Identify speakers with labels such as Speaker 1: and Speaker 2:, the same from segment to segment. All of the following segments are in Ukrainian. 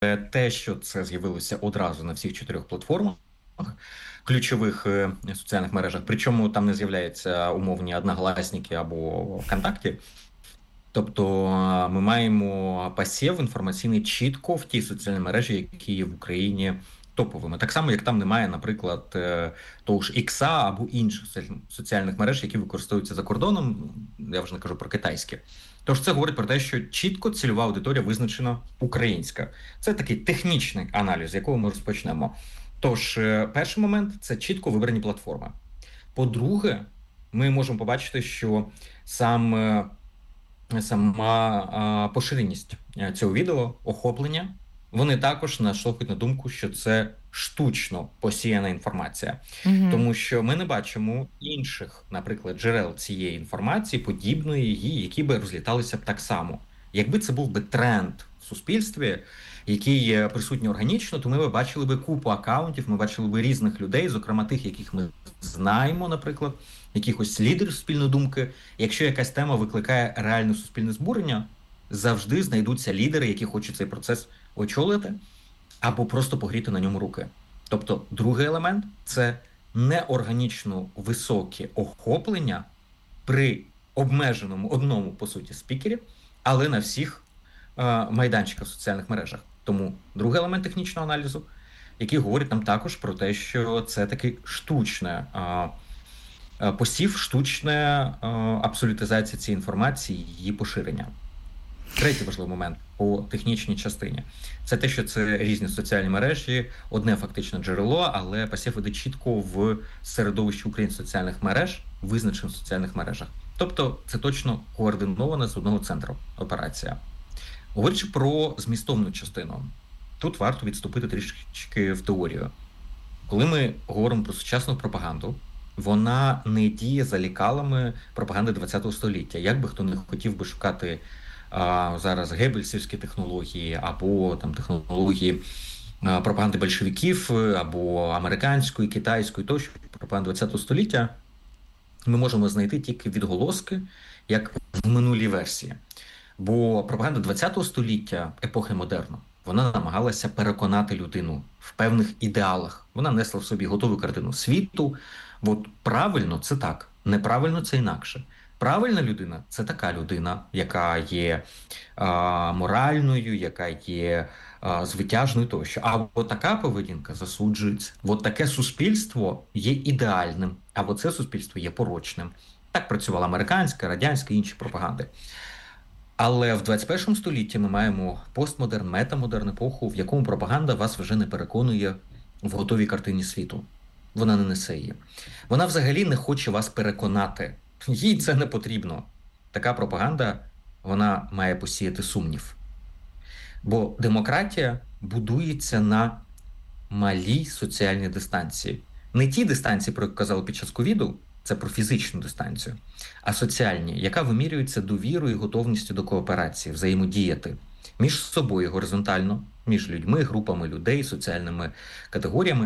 Speaker 1: те, що це з'явилося одразу на всіх 4 платформах, ключових соціальних мережах, причому там не з'являються умовні однокласники або ВКонтакті. Тобто ми маємо посів інформаційний чітко в ті соціальні мережі, які є в Україні топовими. Так само, як там немає, наприклад, того ж Ікса або інших соціальних мереж, які використовуються за кордоном. Я вже не кажу про китайські. Тож це говорить про те, що чітко цільова аудиторія визначена українська. Це такий технічний аналіз, з якого ми розпочнемо. Тож, перший момент це чітко вибрані платформи. По-друге, ми можемо побачити, що сама поширеність цього відео, охоплення, вони також наштовхують на думку, що це штучно посіяна інформація.
Speaker 2: Мгм.
Speaker 1: Тому що ми не бачимо інших, наприклад, джерел цієї інформації, подібної її, які би розліталися б так само. Якби це був би тренд в суспільстві, який є присутній органічно, то ми б бачили би купу акаунтів, ми бачили би різних людей, зокрема тих, яких ми знаємо, наприклад, якихось лідерів спільної думки. Якщо якась тема викликає реальне суспільне збурення, завжди знайдуться лідери, які хочуть цей процес очолити або просто погріти на ньому руки. Тобто, другий елемент це неорганічно високе охоплення при обмеженому одному, по суті, спікері, але на всіх майданчиках в соціальних мережах. Тому другий елемент технічного аналізу, який говорить нам також про те, що це такий штучне посів, штучна абсолютизація цієї інформації, її поширення. Третій важливий момент по технічній частині – це те, що це різні соціальні мережі, одне фактично джерело, але посів іде чітко в середовищі українських соціальних мереж, визначених соціальних мережах. Тобто це точно координована з одного центру операція. Говорячи про змістовну частину, тут варто відступити трішки в теорію. Коли ми говоримо про сучасну пропаганду, вона не діє за лікалами пропаганди ХХ століття. Як би хто не хотів би шукати зараз геббельсівські технології або там технології пропаганди большевиків, або американської, китайської, тощо пропаганди ХХ століття, ми можемо знайти тільки відголоски, як в минулій версії. Бо пропаганда ХХ століття, епохи модерну, вона намагалася переконати людину в певних ідеалах. Вона несла в собі готову картину світу. От правильно – це так, неправильно – це інакше. Правильна людина – це така людина, яка є моральною, яка є звитяжною тощо. А от така поведінка засуджується. От таке суспільство є ідеальним, а от це суспільство є порочним. Так працювала американська, радянська і інші пропаганди. Але в 21 столітті ми маємо постмодерн, метамодерн епоху, в якому пропаганда вас вже не переконує в готовій картині світу. Вона не несе її. Вона взагалі не хоче вас переконати. Їй це не потрібно. Така пропаганда, вона має посіяти сумнів. Бо демократія будується на малій соціальній дистанції. Не ті дистанції, про які казали під час ковіду, це про фізичну дистанцію, а соціальні, яка вимірюється довірою і готовністю до кооперації, взаємодіяти між собою горизонтально, між людьми, групами людей, соціальними категоріями,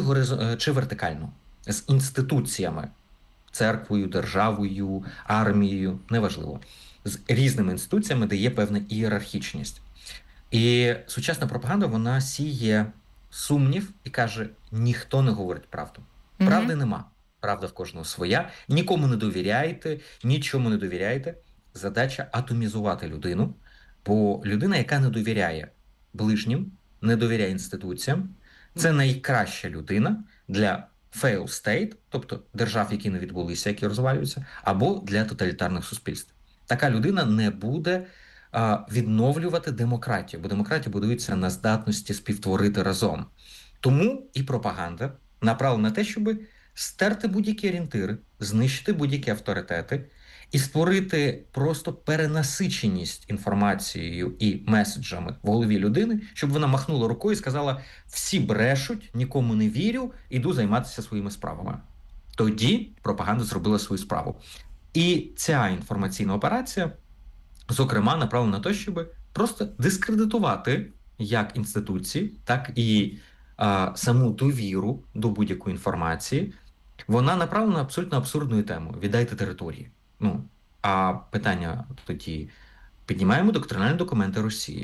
Speaker 1: чи вертикально, з інституціями, церквою, державою, армією, неважливо, з різними інституціями, де є певна ієрархічність. І сучасна пропаганда, вона сіє сумнів і каже, ніхто не говорить правду.
Speaker 2: Мгм.
Speaker 1: Правди нема. Правда в кожного своя. Нікому не довіряйте, нічому не довіряйте. Задача атомізувати людину, бо людина, яка не довіряє ближнім, не довіряє інституціям, це найкраща людина для fail state, тобто держав, які не відбулися, які розвалюються, або для тоталітарних суспільств. Така людина не буде відновлювати демократію, бо демократія будується на здатності співтворити разом. Тому і пропаганда направлена на те, щоб стерти будь-які орієнтири, знищити будь-які авторитети і створити просто перенасиченість інформацією і меседжами в голові людини, щоб вона махнула рукою і сказала: всі брешуть, нікому не вірю, іду займатися своїми справами. Тоді пропаганда зробила свою справу. І ця інформаційна операція, зокрема, направлена на те, щоб просто дискредитувати як інституції, так і саму довіру до будь-якої інформації. Вона направлена на абсолютно абсурдною темою. Віддайте території. Ну, а питання тоді: піднімаємо доктринальні документи Росії.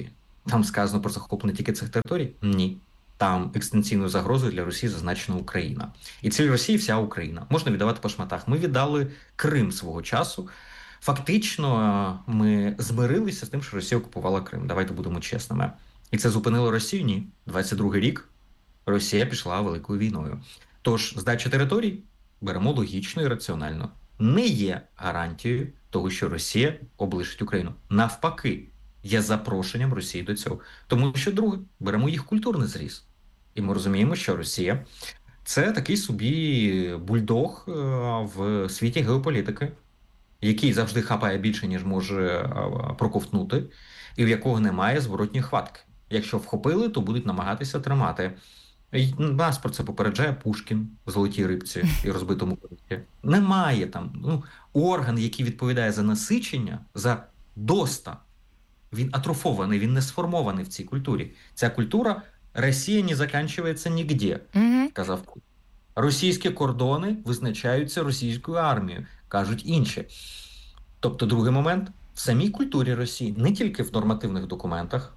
Speaker 1: Там сказано про захоплення тільки цих територій? Ні. Там екстенційною загрозою для Росії зазначена Україна. І ціль Росії – вся Україна. Можна віддавати по шматах. Ми віддали Крим свого часу. Фактично, ми змирилися з тим, що Росія окупувала Крим. Давайте будемо чесними. І це зупинило Росію? Ні. 22-й рік Росія пішла великою війною. Тож, здача територій беремо логічно і раціонально. Не є гарантією того, що Росія облишить Україну. Навпаки, є запрошенням Росії до цього. Тому що, друге, беремо їх культурний зріз. І ми розуміємо, що Росія – це такий собі бульдог в світі геополітики, який завжди хапає більше, ніж може проковтнути, і в якого немає зворотньої хватки. Якщо вхопили, то будуть намагатися тримати. Нас про це попереджає Пушкін в «Золотій рибці» і «Розбитому кориті». Немає там орган, який відповідає за насичення, за доста. Він атрофований, він не сформований в цій культурі. Ця культура «Росія не закінчується нігде», казав Путін. Російські кордони визначаються російською армією, кажуть інші. Тобто, другий момент, в самій культурі Росії, не тільки в нормативних документах,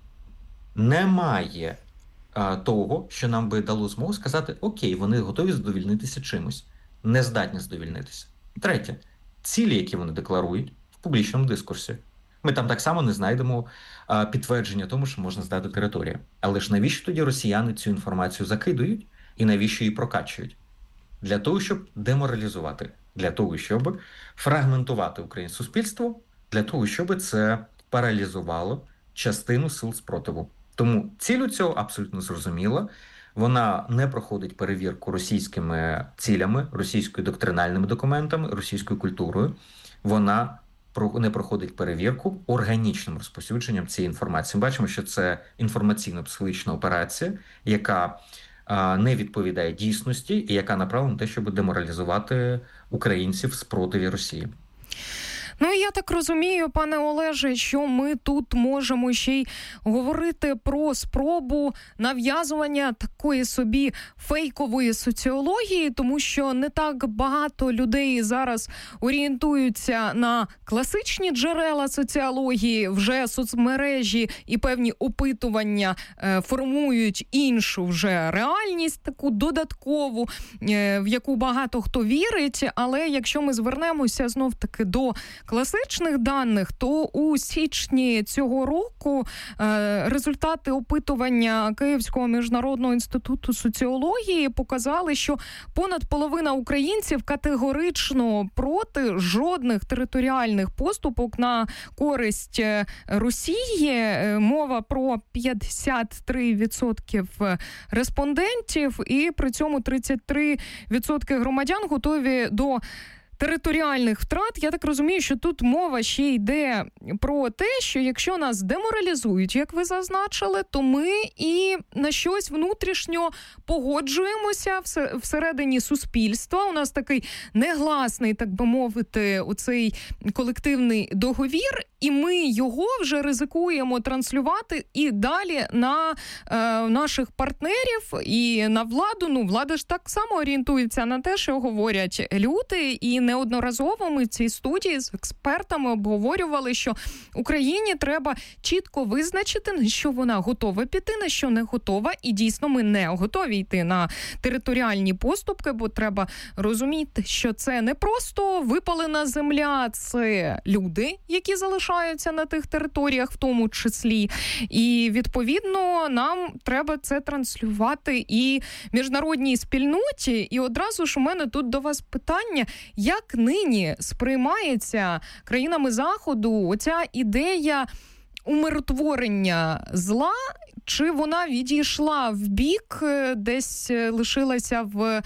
Speaker 1: немає того, що нам би дало змогу сказати, окей, вони готові задовільнитися чимось, не здатні задовільнитися. Третє, цілі, які вони декларують в публічному дискурсі. Ми там так само не знайдемо підтвердження тому, що можна здати територію. Але ж навіщо тоді росіяни цю інформацію закидують і навіщо її прокачують? Для того, щоб деморалізувати, для того, щоб фрагментувати українське суспільство, для того, щоб це паралізувало частину сил спротиву. Тому ціль у цього абсолютно зрозуміла. Вона не проходить перевірку російськими цілями, російською доктринальними документами, російською культурою. Вона не проходить перевірку органічним розповсюдженням цієї інформації. Ми бачимо, що це інформаційно-психологічна операція, яка не відповідає дійсності і яка направлена на те, щоб деморалізувати українців в спротиві Росії.
Speaker 2: Ну, я так розумію, пане Олеже, що ми тут можемо ще й говорити про спробу нав'язування такої собі фейкової соціології, тому що не так багато людей зараз орієнтуються на класичні джерела соціології, вже соцмережі і певні опитування формують іншу вже реальність, таку додаткову, в яку багато хто вірить, але якщо ми звернемося знов-таки до класичних даних, то у січні цього року результати опитування Київського міжнародного інституту соціології показали, що понад половина українців категорично проти жодних територіальних поступок на користь Росії. Мова про 53% респондентів, і при цьому 33% громадян готові до територіальних втрат. Я так розумію, що тут мова ще йде про те, що якщо нас деморалізують, як ви зазначили, то ми і на щось внутрішньо погоджуємося всередині суспільства. У нас такий негласний, так би мовити, оцей колективний договір, і ми його вже ризикуємо транслювати і далі на наших партнерів і на владу. Ну, влада ж так само орієнтується на те, що говорять люди, і неодноразово ми в цій студії з експертами обговорювали, що Україні треба чітко визначити, на що вона готова піти, на що не готова. І дійсно ми не готові йти на територіальні поступки, бо треба розуміти, що це не просто випалена земля, це люди, які залишаються на тих територіях в тому числі. І відповідно нам треба це транслювати і міжнародній спільноті. І одразу ж у мене тут до вас питання, як нині сприймається країнами Заходу оця ідея умиротворення зла, чи вона відійшла в бік, десь лишилася в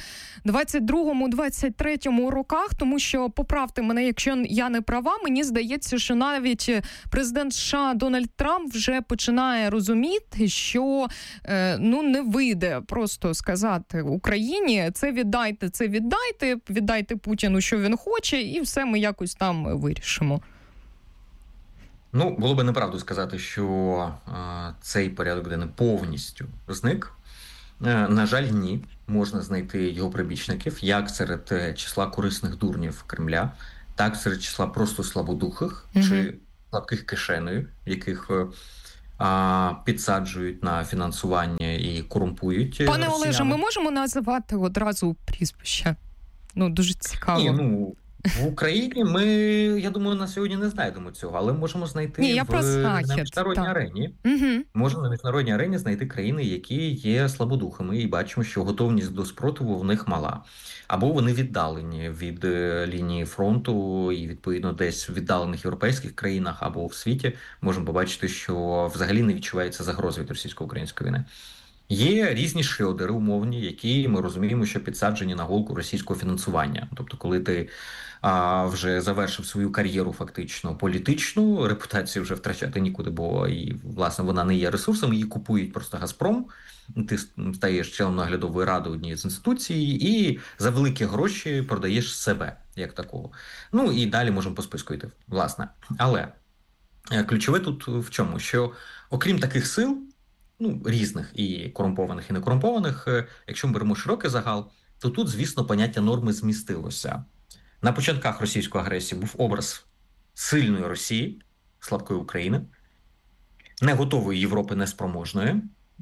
Speaker 2: 22-23 роках, тому що, поправте мене, якщо я не права, мені здається, що навіть президент США Дональд Трамп вже починає розуміти, що не вийде просто сказати Україні, це віддайте Путіну, що він хоче, і все ми якось там вирішимо.
Speaker 1: Ну, було би неправду сказати, що цей порядок денний повністю зник. На жаль, ні. Можна знайти його прибічників, як серед числа корисних дурнів Кремля, так серед числа просто слабодухих чи слабких кишенею, яких підсаджують на фінансування і корумпують
Speaker 2: Пане
Speaker 1: росіяни.
Speaker 2: Олеже, ми можемо називати одразу прізвища? Дуже цікаво.
Speaker 1: Ні, в Україні ми, я думаю, на сьогодні не знайдемо цього, але можемо знайти на міжнародній арені.
Speaker 2: Угу.
Speaker 1: Можна на міжнародній арені знайти країни, які є слабодухами, і бачимо, що готовність до спротиву в них мала. Або вони віддалені від лінії фронту і, відповідно, десь в віддалених європейських країнах або в світі можемо побачити, що взагалі не відчувається загрози від російсько-української війни. Є різні шрьодери умовні, які ми розуміємо, що підсаджені на голку російського фінансування. Тобто, коли ти вже завершив свою кар'єру фактично політичну, репутацію вже втрачати нікуди, бо і, власне, вона не є ресурсом, її купують просто «Газпром», ти стаєш членом наглядової ради однієї з інституцій і за великі гроші продаєш себе, як такого. І далі можемо по списку йти, власне. Але ключове тут в чому? Що окрім таких сил, різних і корумпованих, і некорумпованих, якщо ми беремо широкий загал, то тут, звісно, поняття норми змістилося. На початках російської агресії був образ сильної Росії, слабкої України, не готової Європи, неспроможної,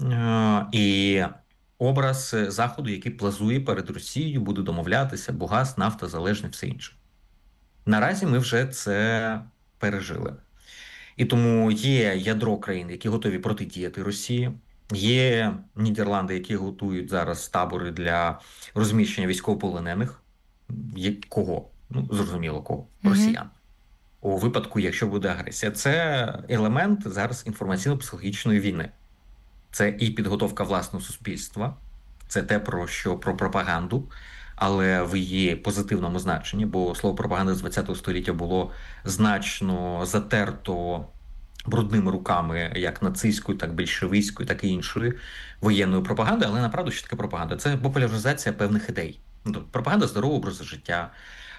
Speaker 1: і образ Заходу, який плазує перед Росією, буде домовлятися, бо газ, нафта, залежне, все інше. Наразі ми вже це пережили. І тому є ядро країн, які готові протидіяти Росії. Є Нідерланди, які готують зараз табори для розміщення військовополонених. Кого? Зрозуміло, кого? Росіян. У випадку, якщо буде агресія. Це елемент зараз інформаційно-психологічної війни. Це і підготовка власного суспільства, це те, про пропаганду, але в її позитивному значенні, бо слово пропаганда з ХХ століття було значно затерто брудними руками, як нацистською, так більшовицькою, так і іншої воєнної пропаганди. Але направду, що таке пропаганда? Це популяризація певних ідей. Пропаганда здорового образу життя,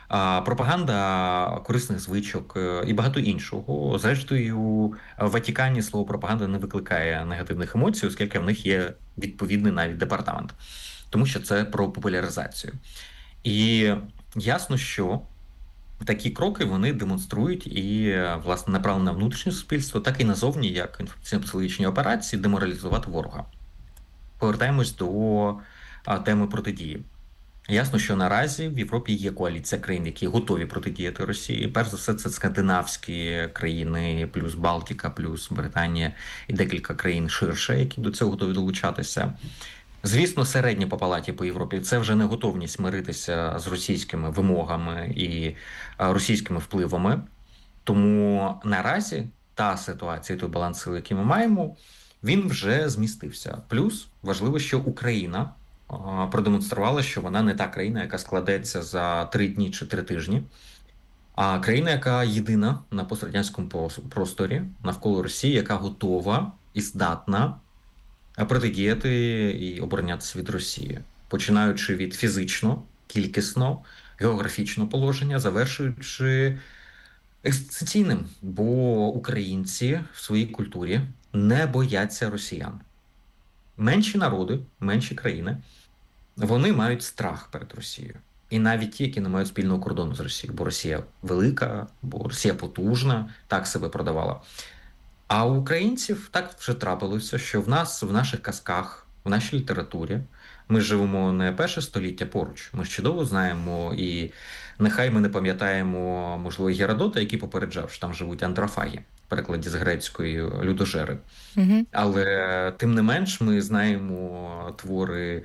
Speaker 1: пропаганда корисних звичок і багато іншого. Зрештою, в Ватикані слово пропаганда не викликає негативних емоцій, оскільки в них є відповідний навіть департамент. Тому що це про популяризацію. І ясно, що такі кроки вони демонструють і, власне, направлені на внутрішнє суспільство, так і назовні, як інформаційно-психологічні операції, деморалізувати ворога. Повертаємось до теми протидії. Ясно, що наразі в Європі є коаліція країн, які готові протидіяти Росії. Перш за все, це скандинавські країни, плюс Балтика, плюс Британія і декілька країн ширше, які до цього готові долучатися. Звісно, середні по палаті по Європі – це вже не готовність миритися з російськими вимогами і російськими впливами. Тому наразі та ситуація, той баланс сил, який ми маємо, він вже змістився. Плюс важливо, що Україна продемонструвала, що вона не та країна, яка складеться за 3 дні чи 3 тижні, а країна, яка єдина на пострадянському просторі навколо Росії, яка готова і здатна протидіяти і оборонятися від Росії, починаючи від фізично, кількісно, географічного положення, завершуючи екзистенційним, бо українці в своїй культурі не бояться росіян. Менші народи, менші країни, вони мають страх перед Росією. І навіть ті, які не мають спільного кордону з Росією, бо Росія велика, бо Росія потужна, так себе продавала. А у українців так вже трапилося, що в нас, в наших казках, в нашій літературі, ми живемо не перше століття поруч. Ми ж чудово знаємо, і нехай ми не пам'ятаємо, можливо, Геродота, який попереджав, що там живуть антрофаги, в перекладі з грецької людожери. Угу. Але тим не менш ми знаємо твори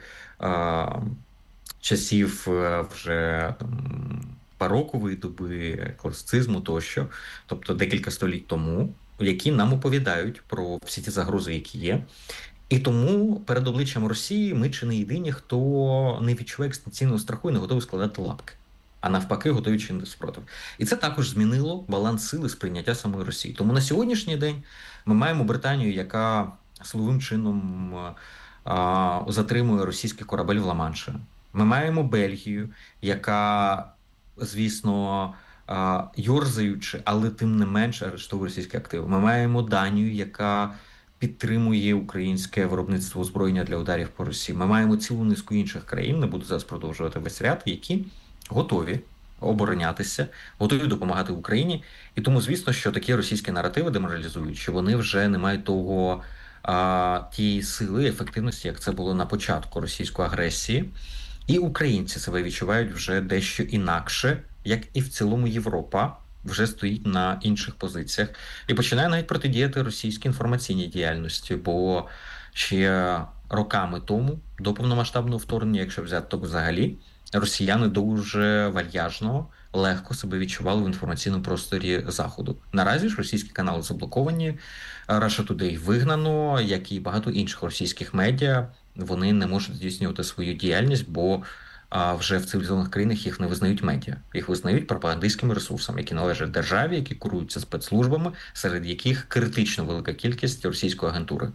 Speaker 1: часів вже барокової доби, класицизму тощо, тобто декілька століть тому, які нам оповідають про всі ті загрози, які є. І тому перед обличчям Росії ми чи не єдині, хто не відчуває екзистенційного страху і не готовий складати лапки, а навпаки готові чинити спротив. І це також змінило баланс сили сприйняття самої Росії. Тому на сьогоднішній день ми маємо Британію, яка силовим чином затримує російський корабель в Ла-Манші. Ми маємо Бельгію, яка, звісно, йорзаючи, але тим не менше арештовує російські активи. Ми маємо Данію, яка підтримує українське виробництво озброєння для ударів по Росії. Ми маємо цілу низку інших країн, не буду зараз продовжувати весь ряд, які готові оборонятися, готові допомагати Україні. І тому, звісно, що такі російські наративи деморалізують, що вони вже не мають тієї сили, ефективності, як це було на початку російської агресії. І українці себе відчувають вже дещо інакше, як і в цілому Європа вже стоїть на інших позиціях і починає навіть протидіяти російській інформаційній діяльності, бо ще роками тому, до повномасштабного вторгнення, якщо взяти, то взагалі росіяни дуже вальяжно, легко себе відчували в інформаційному просторі Заходу. Наразі ж російські канали заблоковані, Russia Today вигнано, як і багато інших російських медіа. Вони не можуть здійснювати свою діяльність, бо вже в цивілізованих країнах їх не визнають медіа. Їх визнають пропагандистськими ресурсами, які належать державі, які куруються спецслужбами, серед яких критично велика кількість російської агентури.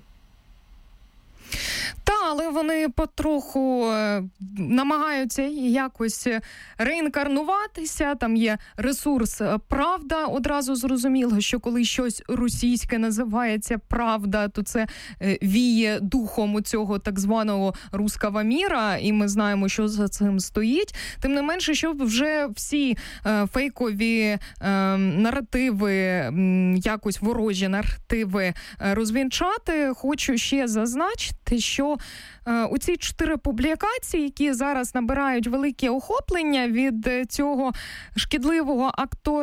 Speaker 2: Але вони потроху намагаються якось реінкарнуватися. Там є ресурс «Правда». Одразу зрозуміло, що коли щось російське називається «Правда», то це віє духом у цього так званого «русского міра», і ми знаємо, що за цим стоїть. Тим не менше, щоб вже всі фейкові наративи, якось ворожі наративи розвінчати, хочу ще зазначити, що у ці 4 публікації, які зараз набирають велике охоплення від цього шкідливого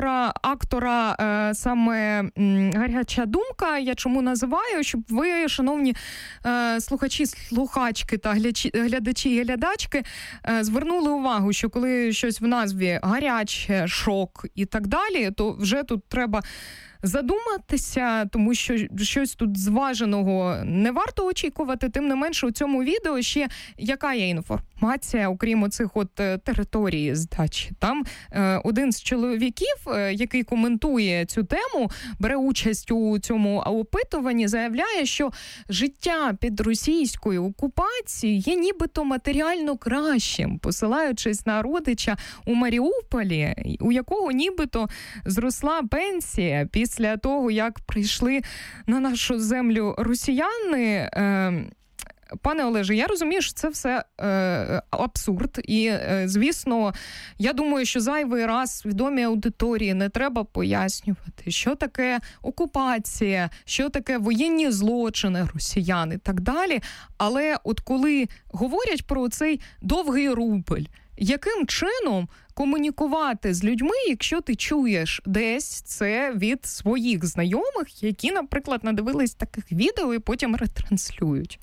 Speaker 2: актора саме «Гаряча думка», я чому називаю, щоб ви, шановні слухачі, слухачки та глядачі і глядачки, звернули увагу, що коли щось в назві «гаряче», «шок» і так далі, то вже тут треба задуматися, тому що щось тут зваженого не варто очікувати. Тим не менше, у цьому відео ще яка є інформація, окрім оцих територій здачі. Там один з чоловіків, який коментує цю тему, бере участь у цьому опитуванні, заявляє, що життя під російською окупацією є нібито матеріально кращим, посилаючись на родича у Маріуполі, у якого нібито зросла пенсія після того, як прийшли на нашу землю росіяни. Пане Олеже, я розумію, що це все абсурд. І, звісно, я думаю, що зайвий раз свідомій аудиторії не треба пояснювати, що таке окупація, що таке воєнні злочини росіян і так далі. Але от коли говорять про цей довгий рубль, яким чином комунікувати з людьми, якщо ти чуєш десь це від своїх знайомих, які, наприклад, надивились таких відео і потім ретранслюють?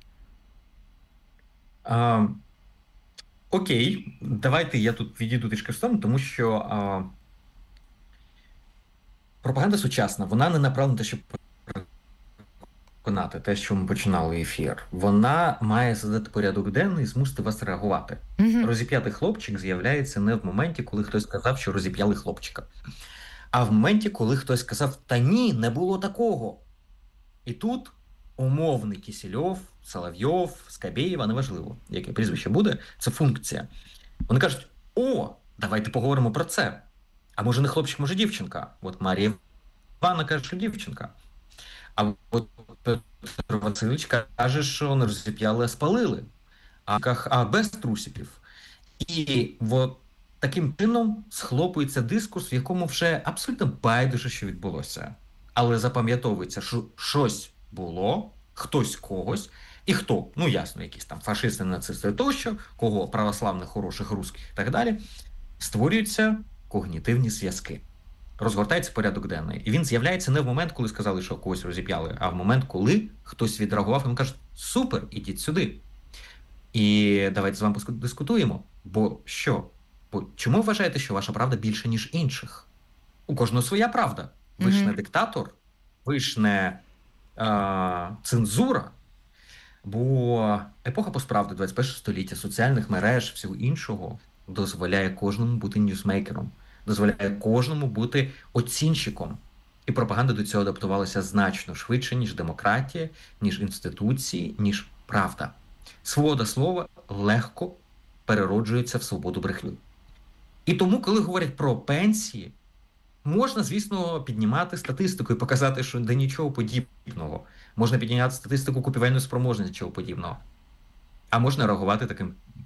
Speaker 1: Окей, давайте я тут відійду трішки в сторону, тому що пропаганда сучасна, вона не направлена те, щоб виконати те, що ми починали ефір. Вона має задати порядок денний і змусити вас реагувати. Розіп'ятий хлопчик з'являється не в моменті, коли хтось сказав, що розіп'яли хлопчика, а в моменті, коли хтось сказав, та ні, не було такого. І тут умовний Кісельов, Соловйов, Скабєєва, неважливо, яке прізвище буде, це функція. Вони кажуть, давайте поговоримо про це. А може не хлопчик, може дівчинка. От Марія Івановна каже, що дівчинка. А от Петро Васильович каже, що не розіп'яли, а спалили. А без трусиків. І от таким чином схлопується дискурс, в якому вже абсолютно байдуже, що відбулося. Але запам'ятовується, що щось було, хтось когось, і хто, ясно, якісь там фашисти, нацисти тощо, кого православних, хороших, русських і так далі, створюються когнітивні зв'язки. Розгортається порядок денний. І він з'являється не в момент, коли сказали, що когось розіп'яли, а в момент, коли хтось відреагував, і він каже, супер, ідіть сюди. І давайте з вами дискутуємо. Бо що? Чому вважаєте, що ваша правда більше, ніж інших? У кожного своя правда. Ви ж не диктатор, ви ж не цензура. Бо епоха постправди 21 століття, соціальних мереж, всього іншого дозволяє кожному бути ньюсмейкером, дозволяє кожному бути оцінщиком. І пропаганда до цього адаптувалася значно швидше, ніж демократія, ніж інституції, ніж правда. Свобода слова легко перероджується в свободу брехні. І тому, коли говорять про пенсії, можна, звісно, піднімати статистику і показати, що де нічого подібного. Можна підняти статистику купівельної спроможності, нічого подібного. А можна реагувати таким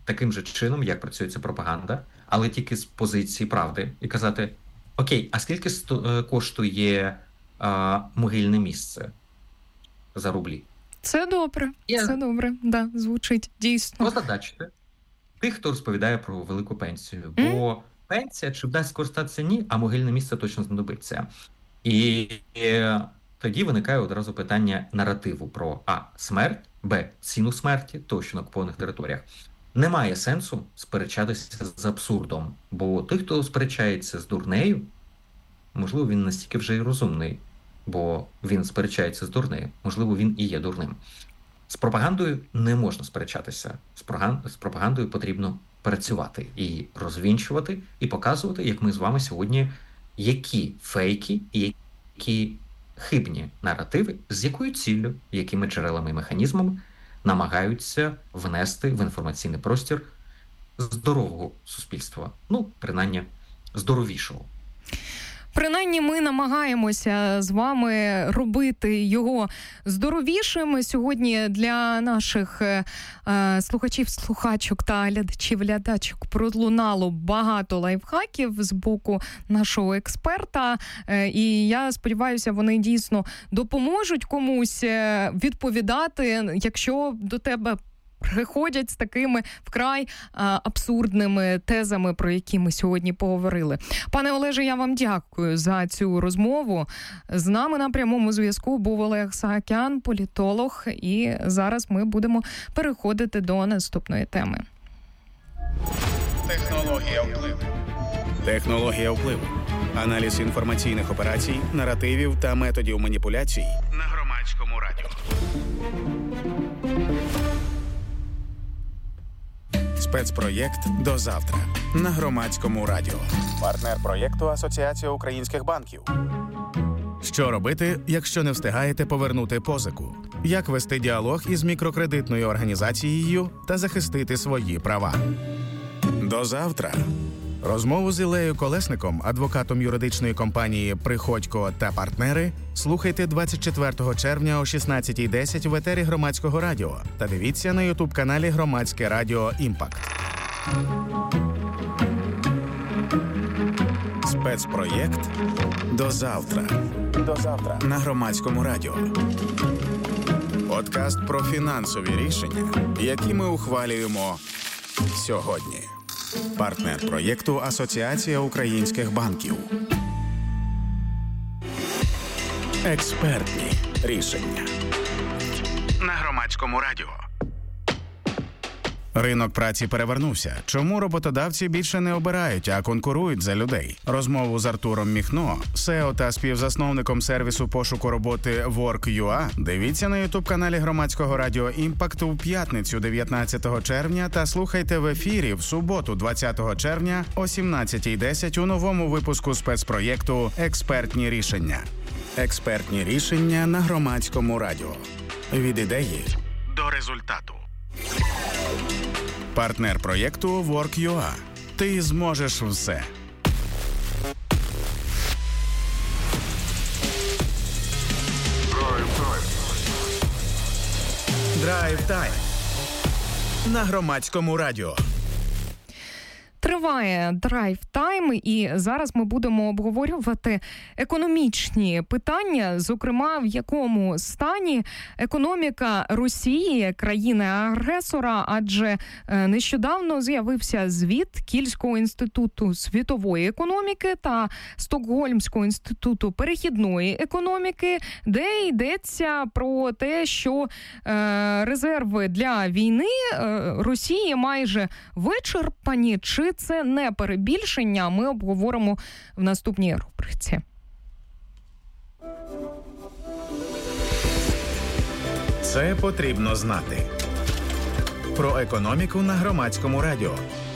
Speaker 1: таким же чином, як працює ця пропаганда, але тільки з позиції правди. І казати, окей, а скільки коштує могильне місце за рублі?
Speaker 2: Це добре, це добре, да, звучить дійсно.
Speaker 1: Озадачте тих, хто розповідає про велику пенсію. Бо пенсія, чи вдасть скористатися, ні, а могильне місце точно знадобиться. І тоді виникає одразу питання наративу про а. смерть, б. ціну смерті, тощо на окупованих територіях. Немає сенсу сперечатися з абсурдом, бо той, хто сперечається з дурнею, можливо, він настільки вже й розумний, бо він сперечається з дурнею, можливо, він і є дурним. З пропагандою не можна сперечатися. З пропагандою потрібно працювати і розвінчувати, і показувати, як ми з вами сьогодні, які фейки і які хибні наративи, з якою ціллю, якими джерелами і механізмами намагаються внести в інформаційний простір здорового суспільства. Ну, принаймні, здоровішого.
Speaker 2: Принаймні ми намагаємося з вами робити його здоровішим. Сьогодні для наших слухачів, слухачок та глядачів пролунало багато лайфхаків з боку нашого експерта. І я сподіваюся, вони дійсно допоможуть комусь відповідати, якщо до тебе приходять з такими вкрай абсурдними тезами, про які ми сьогодні поговорили. Пане Олеже, я вам дякую за цю розмову. З нами на прямому зв'язку був Олег Саакян, політолог, і зараз ми будемо переходити до наступної теми.
Speaker 3: Технологія впливу. Технологія впливу. Аналіз інформаційних операцій, наративів та методів маніпуляцій на Громадському радіо. Спецпроєкт «До завтра» на Громадському радіо. Партнер проєкту Асоціація українських банків. Що робити, якщо не встигаєте повернути позику? Як вести діалог із мікрокредитною організацією та захистити свої права? До завтра. Розмову з Іллею Колесником, адвокатом юридичної компанії «Приходько та партнери», слухайте 24 червня о 16:10 в етері Громадського радіо та дивіться на ютуб-каналі Громадське радіо «Імпакт». Спецпроєкт «До завтра». До завтра на Громадському радіо. Подкаст про фінансові рішення, які ми ухвалюємо сьогодні. Партнер проєкту Асоціація українських банків. Експертні рішення на Громадському радіо. Ринок праці перевернувся. Чому роботодавці більше не обирають, а конкурують за людей? Розмову з Артуром Міхно, СЕО та співзасновником сервісу пошуку роботи Work.ua, дивіться на ютуб-каналі Громадського радіо «Імпакт» у п'ятницю 19 червня та слухайте в ефірі в суботу 20 червня о 17:10 у новому випуску спецпроєкту «Експертні рішення». Експертні рішення на Громадському радіо. Від ідеї до результату. Партнер проєкту Work.ua. Ти зможеш все. Драйв-тайм на Громадському радіо.
Speaker 2: Триває драйв-тайм, і зараз ми будемо обговорювати економічні питання, зокрема, в якому стані економіка Росії, країни-агресора, адже нещодавно з'явився звіт Кільського інституту світової економіки та Стокгольмського інституту перехідної економіки, де йдеться про те, що резерви для війни Росії майже вичерпані. Чи це не перебільшення? Ми обговоримо в наступній рубриці.
Speaker 3: Це потрібно знати. Про економіку на Громадському радіо.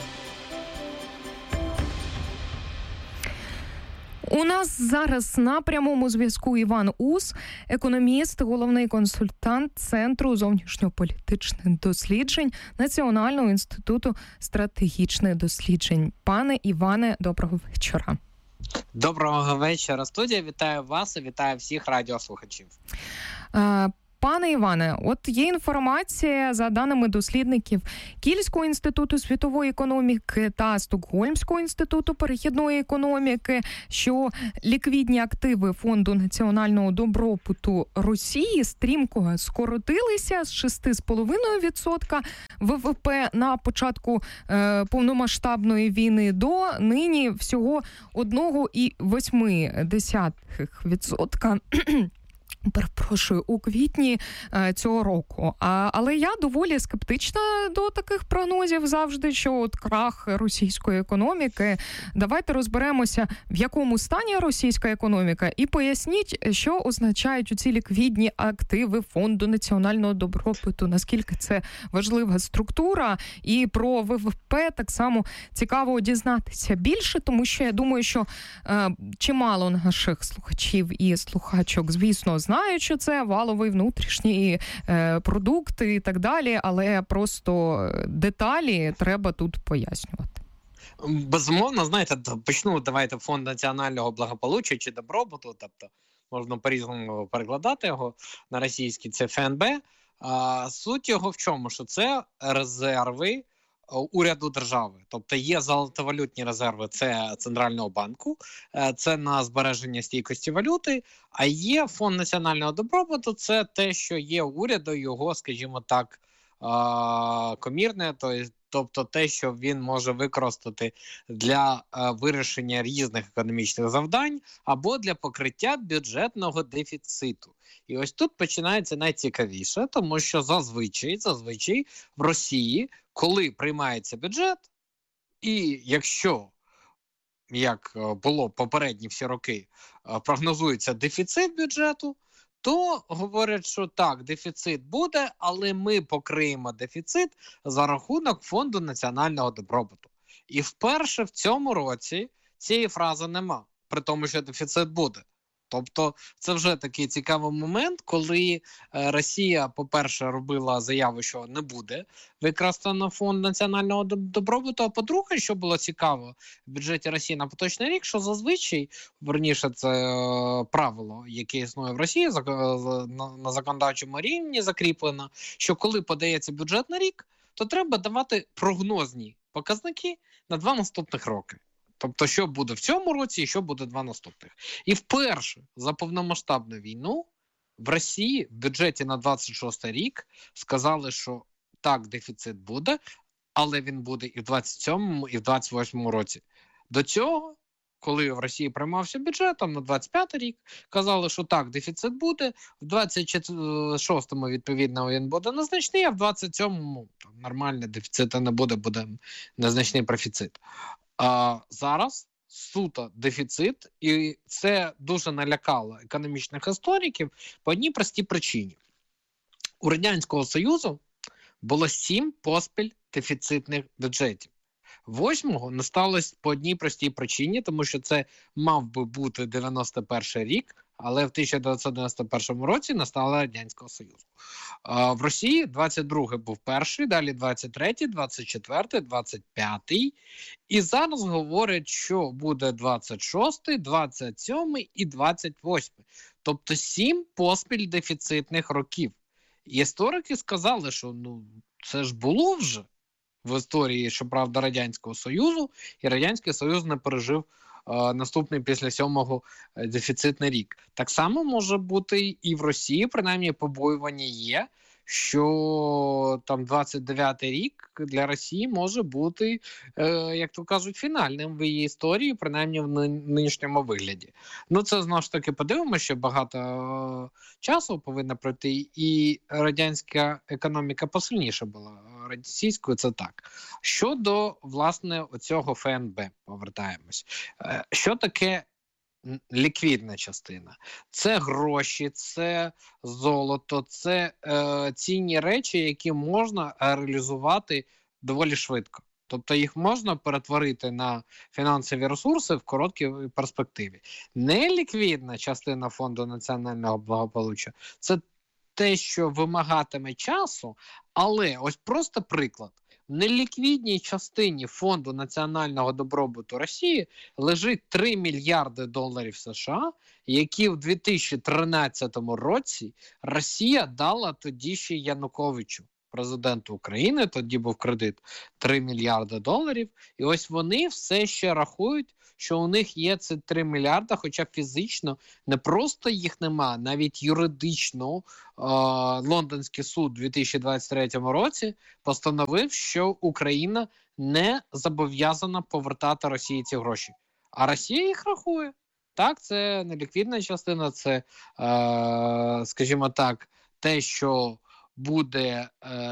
Speaker 2: У нас зараз на прямому зв'язку Іван Ус, економіст, головний консультант Центру зовнішньополітичних досліджень Національного інституту стратегічних досліджень. Пане Іване, доброго вечора.
Speaker 4: Доброго вечора, студія. Вітаю вас і вітаю всіх радіослухачів.
Speaker 2: Пане Іване, от є інформація, за даними дослідників Кільського інституту світової економіки та Стокгольмського інституту перехідної економіки, що ліквідні активи Фонду національного добробуту Росії стрімко скоротилися з 6,5% ВВП на початку повномасштабної війни до нині всього 1,8%. Перепрошую, у квітні цього року. Але я доволі скептична до таких прогнозів завжди, що от крах російської економіки. Давайте розберемося, в якому стані російська економіка, і поясніть, що означають оці ліквідні активи Фонду національного добробуту, наскільки це важлива структура, і про ВВП так само цікаво дізнатися більше, тому що я думаю, що чимало наших слухачів і слухачок, звісно, знають, що це валовий внутрішній продукт і так далі, але просто деталі треба тут пояснювати.
Speaker 4: Безумовно, знаєте, почну, давайте, Фонд національного благополуччя чи добробуту, тобто можна по-різному перекладати його на російський, це ФНБ. Суть його в чому? Що це резерви уряду держави. Тобто є золотовалютні резерви, це Центрального банку, це на збереження стійкості валюти, а є Фонд національного добробуту, це те, що є уряду, його, скажімо так, комірне, тобто те, що він може використати для вирішення різних економічних завдань або для покриття бюджетного дефіциту. І ось тут починається найцікавіше, тому що зазвичай в Росії, коли приймається бюджет, і якщо, як було попередні всі роки, прогнозується дефіцит бюджету, то говорять, що так, дефіцит буде, але ми покриємо дефіцит за рахунок Фонду національного добробуту. І вперше в цьому році цієї фрази нема, при тому, що дефіцит буде. Тобто це вже такий цікавий момент, коли Росія, по-перше, робила заяву, що не буде використано Фонд національного добробуту, а по-друге, що було цікаво в бюджеті Росії на поточний рік, що зазвичай, верніше, це правило, яке існує в Росії, на законодавчому рівні закріплено, що коли подається бюджет на рік, то треба давати прогнозні показники на 2 наступних роки. Тобто, що буде в цьому році і що буде 2 наступних. І вперше за повномасштабну війну в Росії в бюджеті на 26 рік сказали, що так, дефіцит буде, але він буде і в 27-му, і в 28-му році. До цього, коли в Росії приймався бюджет, там на 25-й рік, казали, що так, дефіцит буде, в 26-му, відповідно, він буде незначний, а в 27-му нормально, дефіциту не буде, буде незначний профіцит. Зараз суто дефіцит, і це дуже налякало економічних істориків по одній простій причині. У Радянського Союзу було 7 поспіль дефіцитних бюджетів. 8-го не сталося по одній простій причині, тому що це мав би бути 91-й рік, але в 1991 році настала Радянського Союзу. В Росії 22-й був перший, далі 23-й, 24-й, 25-й. І зараз говорять, що буде 26-й, 27-й і 28-й. Тобто 7 поспіль дефіцитних років. І історики сказали, що це ж було вже в історії, щоправда, Радянського Союзу, і Радянський Союз не пережив наступний після 7-го дефіцитний рік. Так само може бути і в Росії, принаймні побоювання є, що там 29-й рік для Росії може бути, як то кажуть, фінальним в її історії, принаймні в нинішньому вигляді. Це, знову ж таки, подивимося, що багато часу повинно пройти, і радянська економіка посильніша була. Російською це так. Щодо, власне, оцього ФНБ, повертаємось. Що таке ліквідна частина? Це гроші, це золото, це цінні речі, які можна реалізувати доволі швидко. Тобто їх можна перетворити на фінансові ресурси в короткій перспективі. Неліквідна частина Фонду національного благополуччя – це те, що вимагатиме часу, але ось просто приклад. в неліквідній частині Фонду національного добробуту Росії лежить 3 мільярди доларів США, які в 2013 році Росія дала тоді ще Януковичу, президенту України. Тоді був кредит 3 мільярди доларів. І ось вони все ще рахують, що у них є ці 3 мільярди, хоча фізично не просто їх нема, навіть юридично Лондонський суд у 2023 році постановив, що Україна не зобов'язана повертати Росії ці гроші. А Росія їх рахує. Так, це неліквідна частина, це, скажімо так, те, що буде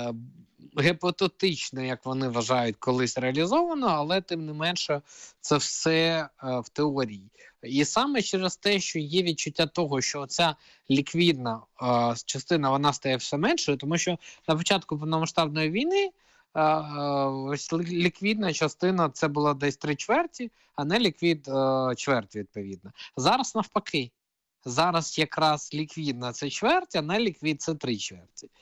Speaker 4: гіпотетично, як вони вважають, колись реалізовано, але тим не менше це все в теорії. І саме через те, що є відчуття того, що ця ліквідна частина, вона стає все меншою, тому що на початку повномасштабної війни ось ліквідна частина це була десь 3/4, а не ліквід чверть, відповідно. Зараз навпаки. Зараз якраз ліквідна це чверть, а не ліквід це 3/4.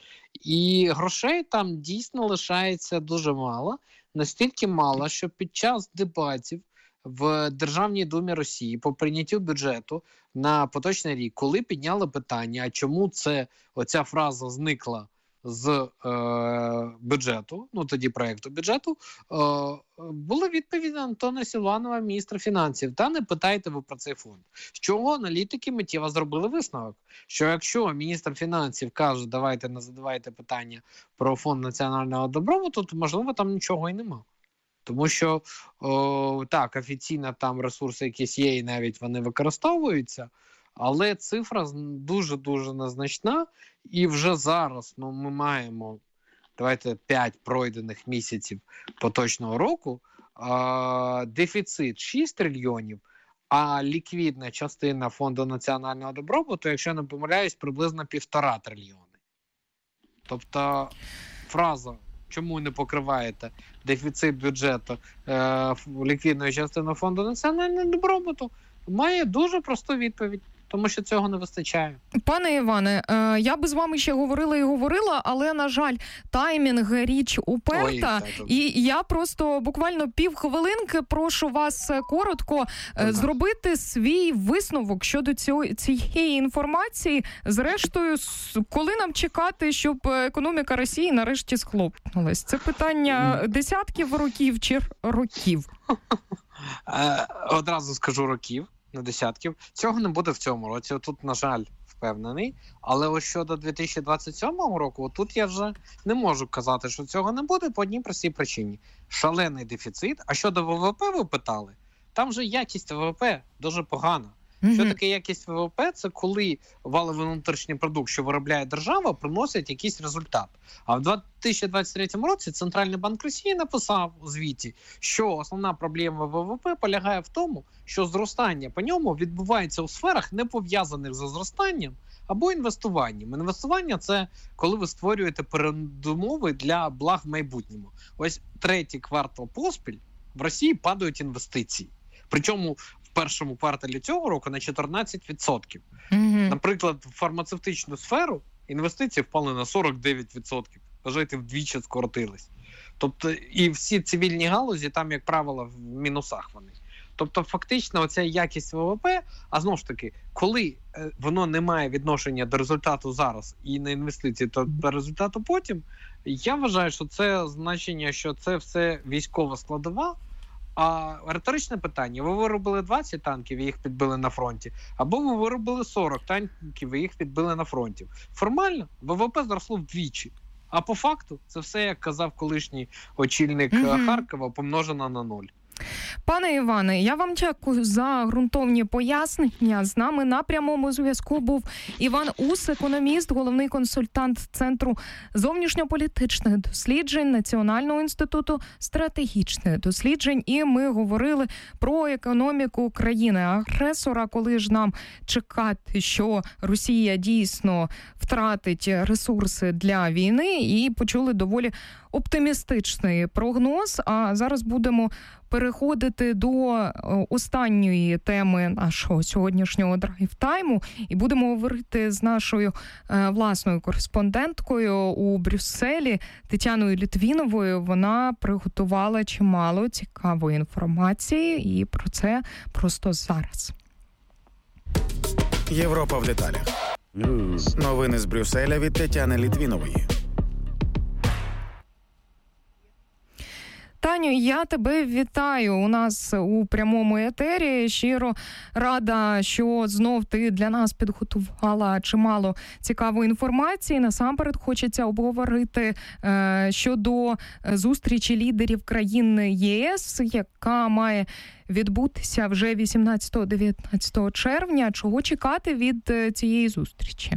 Speaker 4: І грошей там дійсно лишається дуже мало. Настільки мало, що під час дебатів в Державній Думі Росії по прийняттю бюджету на поточний рік, коли підняли питання, а чому це оця фраза зникла з бюджету, ну тоді проєкту бюджету, була відповідь Антона Силуанова, міністра фінансів. Та не питайте ви про цей фонд. З чого аналітики миттєво зробили висновок? Що якщо міністр фінансів каже, давайте не задавайте питання про фонд національного добробуту, то можливо там нічого і нема. Тому що так, офіційно там ресурси якісь є і навіть вони використовуються, але цифра дуже-дуже незначна, і вже зараз ми маємо, давайте, 5 пройдених місяців поточного року, дефіцит 6 трильйонів, а ліквідна частина Фонду національного добробуту, якщо не помиляюсь, приблизно 1,5 трильйони. Тобто фраза «чому не покриваєте дефіцит бюджету ліквідної частини Фонду національного добробуту» має дуже просту відповідь. Тому що цього не вистачає.
Speaker 2: Пане Іване, я би з вами ще говорила, але, на жаль, таймінг річ уперта. І я просто буквально півхвилинки прошу вас коротко зробити свій висновок щодо цієї інформації. Зрештою, коли нам чекати, щоб економіка Росії нарешті схлопнулась? Це питання десятків років чи років?
Speaker 4: Одразу скажу років. На десятків. Цього не буде в цьому році. Тут, на жаль, впевнений. Але ось щодо 2027 року, тут я вже не можу казати, що цього не буде по одній простій причині. Шалений дефіцит. А щодо ВВП ви питали? Там же якість ВВП дуже погана. Що таке якість ВВП? Це коли валовий внутрішній продукт, що виробляє держава, приносить якийсь результат. А в 2023 році Центральний банк Росії написав у звіті, що основна проблема ВВП полягає в тому, що зростання по ньому відбувається у сферах, не пов'язаних зі зростанням або інвестуванням. Інвестування – це коли ви створюєте передумови для благ в майбутньому. Ось третій квартал поспіль в Росії падають інвестиції. Причому в першому кварталі цього року на 14%. Наприклад, в фармацевтичну сферу інвестиції впали на 49%. Вважайте, вдвічі скоротились. Тобто, і всі цивільні галузі там, як правило, в мінусах вони. Тобто, фактично, оця якість ВВП, а знову ж таки, коли воно не має відношення до результату зараз і на інвестиції, то до результату потім, я вважаю, що це значення, що це все військова складова. А риторичне питання: ви виробили 20 танків і їх підбили на фронті, або ви виробили 40 танків і їх підбили на фронті. Формально ВВП зросло вдвічі. А по факту це все, як казав колишній очільник Харкова, помножено на 0.
Speaker 2: Пане Іване, я вам дякую за ґрунтовні пояснення. З нами на прямому зв'язку був Іван Ус, економіст, головний консультант Центру зовнішньополітичних досліджень Національного інституту стратегічних досліджень. І ми говорили про економіку країни-агресора, коли ж нам чекати, що Росія дійсно втратить ресурси для війни, і почули доволі оптимістичний прогноз. А зараз будемо переходити до останньої теми нашого сьогоднішнього драйв-тайму і будемо говорити з нашою власною кореспонденткою у Брюсселі Тетяною Літвіновою. Вона приготувала чимало цікавої інформації, і про це просто зараз.
Speaker 3: Європа в деталях. Новини з Брюсселя від Тетяни Літвінової.
Speaker 2: Таню, я тебе вітаю у нас у прямому етері. Щиро рада, що знов ти для нас підготувала чимало цікавої інформації. Насамперед хочеться обговорити щодо зустрічі лідерів країн ЄС, яка має відбутися вже 18-19 червня. Чого чекати від цієї зустрічі?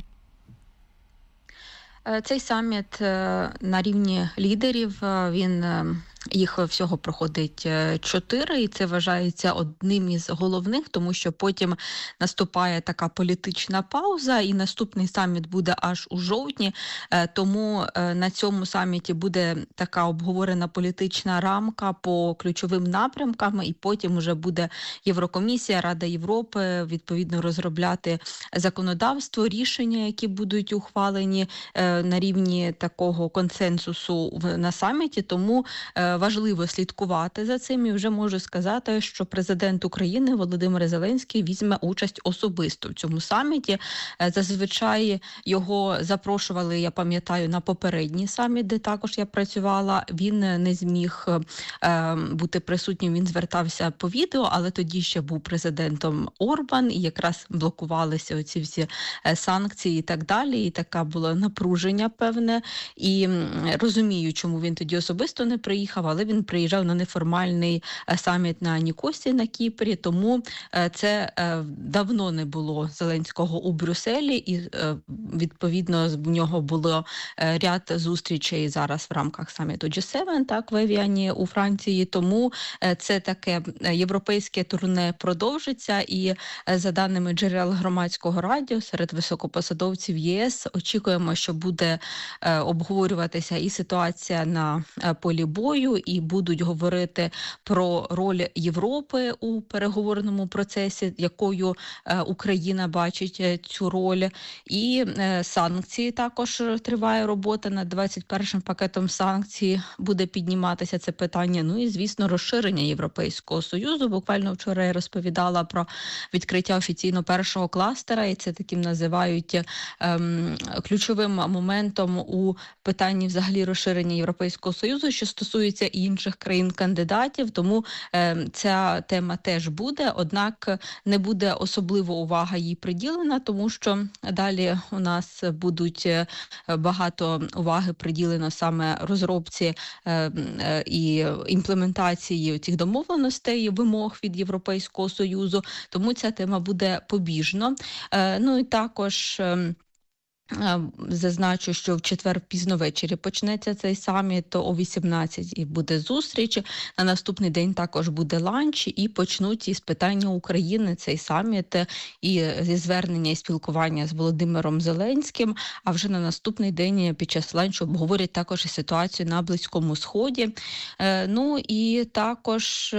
Speaker 5: Цей саміт на рівні лідерів, він їх всього проходить 4, і це вважається одним із головних, тому що потім наступає така політична пауза, і наступний саміт буде аж у жовтні, тому на цьому саміті буде така обговорена політична рамка по ключовим напрямкам, і потім вже буде Єврокомісія, Рада Європи, відповідно розробляти законодавство, рішення, які будуть ухвалені на рівні такого консенсусу на саміті, тому важливо слідкувати за цим, і вже можу сказати, що президент України Володимир Зеленський візьме участь особисто в цьому саміті. Зазвичай його запрошували, я пам'ятаю, на попередній саміт, де також я працювала. Він не зміг бути присутнім, він звертався по відео, але тоді ще був президентом Орбан, і якраз блокувалися оці всі санкції і так далі, і така було напруження певне. І розумію, чому він тоді особисто не приїхав, але він приїжджав на неформальний саміт на Нікосі на Кіпрі, тому це давно не було Зеленського у Брюсселі, і відповідно в нього було ряд зустрічей зараз в рамках саміту G7, так, в Евіані у Франції, тому це таке європейське турне продовжиться, і за даними джерел громадського радіо серед високопосадовців ЄС очікуємо, що буде обговорюватися і ситуація на полі бою, і будуть говорити про роль Європи у переговорному процесі, якою Україна бачить цю роль, і санкції також триває робота над 21-м пакетом санкцій, буде підніматися це питання, ну і, звісно, розширення Європейського Союзу. Буквально вчора я розповідала про відкриття офіційно першого кластера, і це таким називають ключовим моментом у питанні взагалі розширення Європейського Союзу, що стосується інших країн-кандидатів, тому ця тема теж буде, однак не буде особливо увага їй приділена, тому що далі у нас будуть багато уваги приділено саме розробці і імплементації цих домовленостей і вимог від Європейського Союзу, тому ця тема буде побіжно. Ну і також зазначу, що в четвер пізно ввечері почнеться цей саміт, о 18 і буде зустріч. На наступний день також буде ланч, і почнуть із питання України цей саміт і зі звернення і спілкування з Володимиром Зеленським. А вже на наступний день під час ланчу обговорять також і ситуацію на Близькому Сході. Ну і також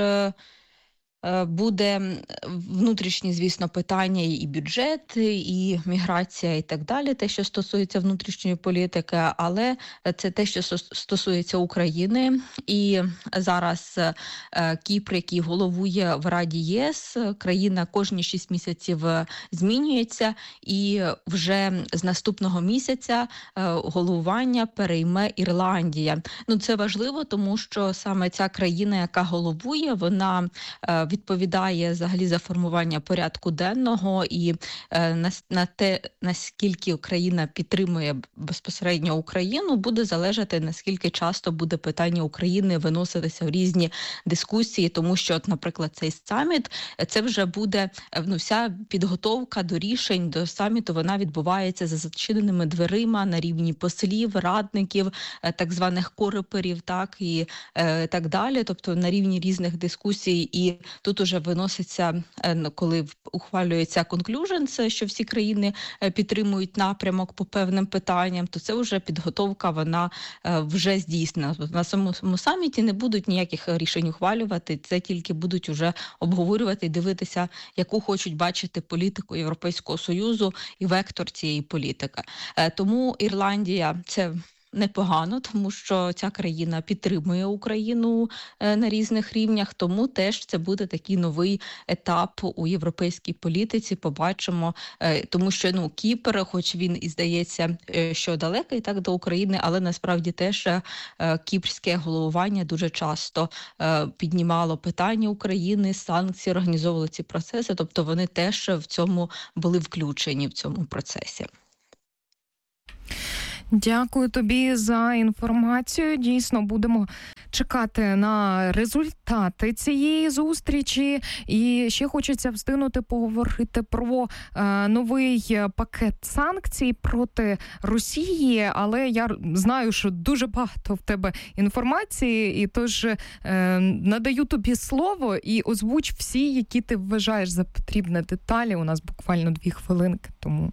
Speaker 5: буде внутрішні, звісно, питання і бюджет, і міграція, і так далі, те, що стосується внутрішньої політики, але це те, що стосується України. І зараз Кіпр, який головує в Раді ЄС, країна кожні 6 місяців змінюється, і вже з наступного місяця головування перейме Ірландія. Ну, це важливо, тому що саме ця країна, яка головує, вона відповідає взагалі за формування порядку денного, і на те, наскільки Україна підтримує безпосередньо Україну, буде залежати, наскільки часто буде питання України виноситися в різні дискусії, тому що, от, наприклад, цей саміт, це вже буде, вся підготовка до рішень, до саміту, вона відбувається за зачиненими дверима на рівні послів, радників, так званих кореперів, так, і так далі, тобто на рівні різних дискусій, і тут уже виноситься, коли ухвалюється conclusions, що всі країни підтримують напрямок по певним питанням, то це вже підготовка, вона вже здійснена. На самому саміті не будуть ніяких рішень ухвалювати, це тільки будуть вже обговорювати і дивитися, яку хочуть бачити політику Європейського Союзу і вектор цієї політики. Тому Ірландія – це непогано, тому що ця країна підтримує Україну на різних рівнях, тому теж це буде такий новий етап у європейській політиці, побачимо, тому що Кіпр, хоч він і здається, що далекий так до України, але насправді теж кіпрське головування дуже часто піднімало питання України, санкції, організовували ці процеси, тобто вони теж в цьому були включені в цьому процесі.
Speaker 2: Дякую тобі за інформацію. Дійсно, будемо чекати на результати цієї зустрічі. І ще хочеться встигнути поговорити про новий пакет санкцій проти Росії. Але я знаю, що дуже багато в тебе інформації, і тож надаю тобі слово і озвуч всі, які ти вважаєш за потрібне деталі. У нас буквально 2 хвилинки тому.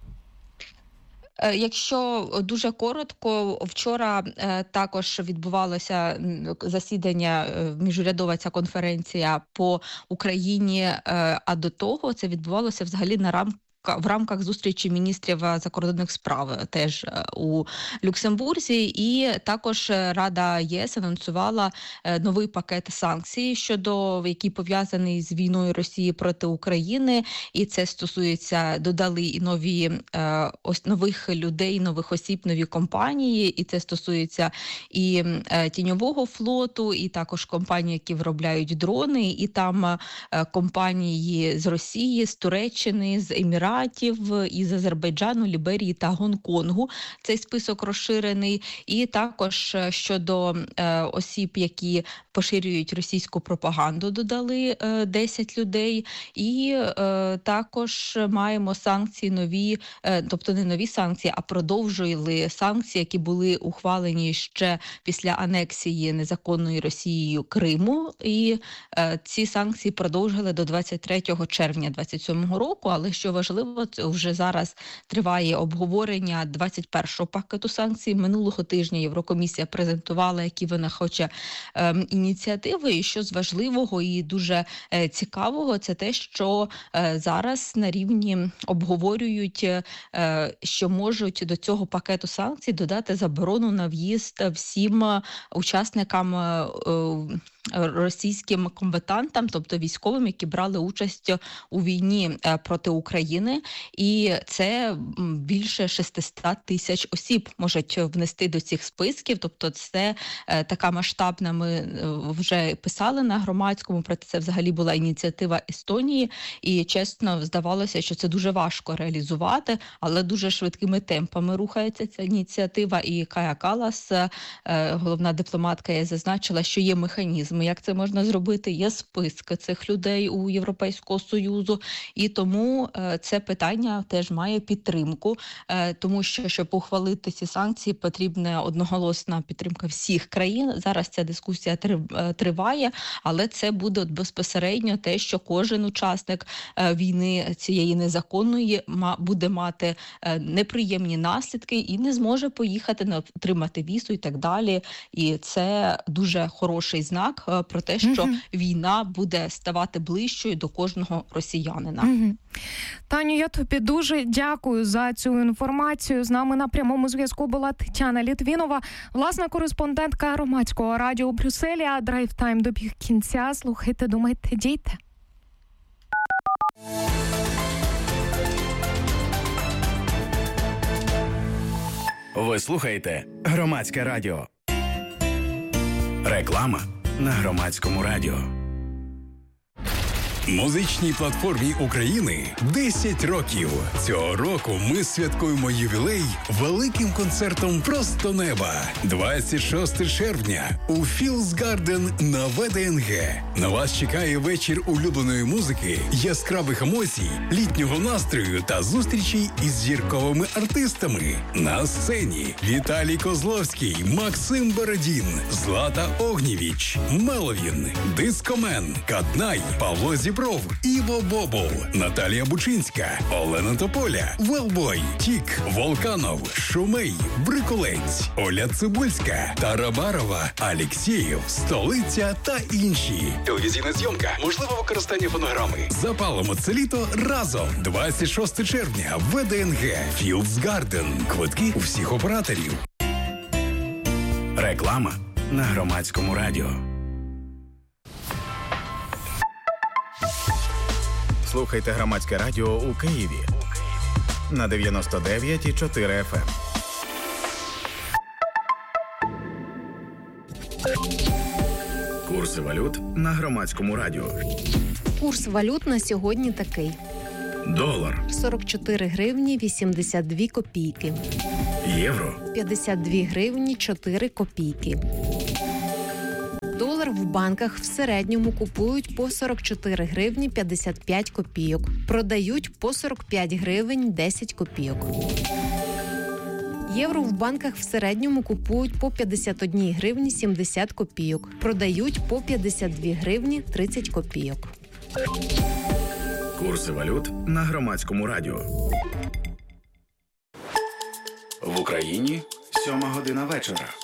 Speaker 5: Якщо дуже коротко, вчора також відбувалося засідання, міжурядова ця конференція по Україні, а до того це відбувалося взагалі в рамках зустрічі міністрів закордонних справ теж у Люксембурзі, і також Рада ЄС анонсувала новий пакет санкцій, який пов'язаний з війною Росії проти України, і це стосується, додали і нових людей, нових осіб, нові компанії, і це стосується і тіньового флоту, і також компанії, які виробляють дрони, і там компанії з Росії, з Туреччини, з Еміратів, із Азербайджану, Ліберії та Гонконгу. Цей список розширений. І також щодо осіб, які поширюють російську пропаганду, додали 10 людей. І також маємо санкції нові, тобто не нові санкції, а продовжували санкції, які були ухвалені ще після анексії незаконної Росією Криму. І ці санкції продовжили до 23 червня 2027 року, але що важливо, вже зараз триває обговорення 21-го пакету санкцій. Минулого тижня Єврокомісія презентувала, які вона хоче ініціативи. І що з важливого і дуже цікавого, це те, що зараз на рівні обговорюють, що можуть до цього пакету санкцій додати заборону на в'їзд всім учасникам, російським комбатантам, тобто військовим, які брали участь у війні проти України, і це більше 600 тисяч осіб можуть внести до цих списків, тобто це така масштабна, ми вже писали на громадському, проте це взагалі була ініціатива Естонії, і чесно, здавалося, що це дуже важко реалізувати, але дуже швидкими темпами рухається ця ініціатива, і Кая Калас, головна дипломатка, я зазначила, що є механізм, як це можна зробити, є списки цих людей у Європейського Союзу, і тому це питання теж має підтримку, тому що, щоб ухвалити ці санкції, потрібна одноголосна підтримка всіх країн. Зараз ця дискусія триває, але це буде безпосередньо те, що кожен учасник війни цієї незаконної буде мати неприємні наслідки і не зможе поїхати, не отримати візу і так далі. І це дуже хороший знак про те, що війна буде ставати ближчою до кожного росіянина.
Speaker 2: Таню, я тобі дуже дякую за цю інформацію. З нами на прямому зв'язку була Тетяна Літвінова, власна кореспондентка Громадського радіо у Брюсселі. А драйв-тайм добіг кінця. Слухайте, думайте, дійте.
Speaker 3: Ви слухаєте Громадське радіо. Реклама на Громадському радіо.
Speaker 6: Музичній платформі України 10 років. Цього року ми святкуємо ювілей великим концертом «Просто неба». 26 червня у Fields Garden на ВДНГ. На вас чекає вечір улюбленої музики, яскравих емоцій, літнього настрою та зустрічей із зірковими артистами. На сцені Віталій Козловський, Максим Бородін, Злата Огнєвіч, Меловін, Дискомен, Каднай, Павло Зібров, Іво Бобол, Наталія Бучинська, Олена Тополя, Велбой, Тік, Волканов, Шумей, Брикулець, Оля Цибульська, Тарабарова, Алєксєєв, Столиця та інші. Телевізійна зйомка, можливе використання фонограми. Запалимо це літо разом. 26 червня, ВДНГ, Fields Garden. Квитки у всіх операторів.
Speaker 3: Реклама на Громадському радіо. Слухайте Громадське радіо у Києві на 99,4 FM. Курси валют на Громадському радіо.
Speaker 7: Курс валют на сьогодні такий.
Speaker 3: Долар
Speaker 7: 44 гривні 82 копійки.
Speaker 3: Євро
Speaker 7: 52 гривні 4 копійки. Долар в банках в середньому купують по 44 гривні 55 копійок. Продають по 45 гривень 10 копійок. Євро в банках в середньому купують по 51 гривні 70 копійок. Продають по 52 гривні 30 копійок.
Speaker 3: Курси валют на Громадському радіо. В Україні 7 година вечора.